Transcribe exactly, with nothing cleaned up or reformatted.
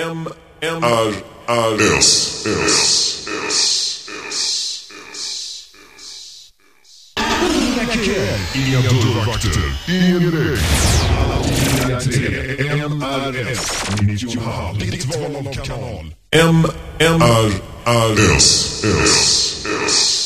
M M R R S S S S. Inga köer, inga dörrvakter, ingen väg. Alla tre M R S nittionio, ditt val av kanal. M M R R S S S.